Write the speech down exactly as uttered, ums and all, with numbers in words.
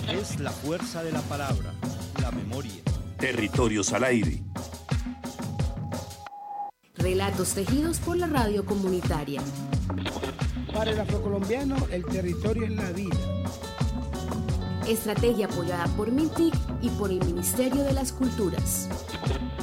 Es la fuerza de la palabra, la memoria. Territorios al aire. Relatos tejidos por la radio comunitaria. Para el afrocolombiano, el territorio es la vida. Estrategia apoyada por MINTIC y por el Ministerio de las Culturas.